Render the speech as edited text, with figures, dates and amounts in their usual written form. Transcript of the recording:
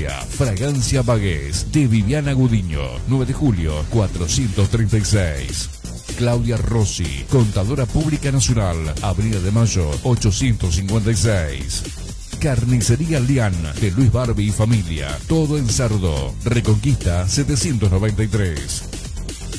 familia. Fragancia Bagués de Viviana Gudiño, 9 de julio 436. Claudia Rossi, Contadora Pública Nacional, Avenida de Mayo 856. Carnicería Lian de Luis Barbie y familia, todo en Cerdo, Reconquista 793.